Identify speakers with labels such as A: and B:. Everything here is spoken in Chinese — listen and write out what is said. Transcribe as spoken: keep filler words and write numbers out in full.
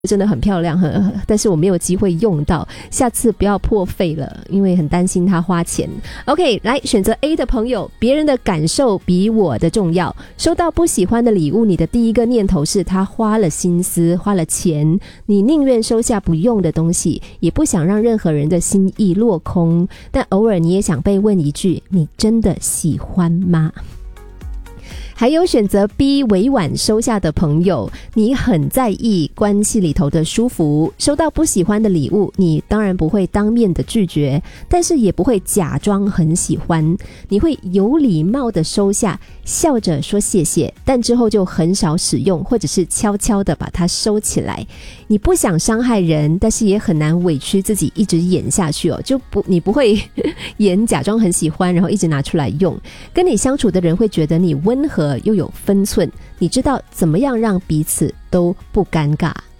A: 真的很漂亮，很但是我没有机会用到，下次不要破费了，因为很担心他花钱。 OK， 来选择 A 的朋友，别人的感受比我的重要。收到不喜欢的礼物，你的第一个念头是他花了心思花了钱，你宁愿收下不用的东西，也不想让任何人的心意落空，但偶尔你也想被问一句，你真的喜欢吗？还有选择 B 委婉收下的朋友，你很在意关系里头的舒服，收到不喜欢的礼物，你当然不会当面的拒绝，但是也不会假装很喜欢，你会有礼貌的收下，笑着说谢谢，但之后就很少使用，或者是悄悄的把它收起来。你不想伤害人，但是也很难委屈自己一直演下去哦，就不你不会演假装很喜欢，然后一直拿出来用。跟你相处的人会觉得你温和又有分寸，你知道怎么样让彼此都不尴尬。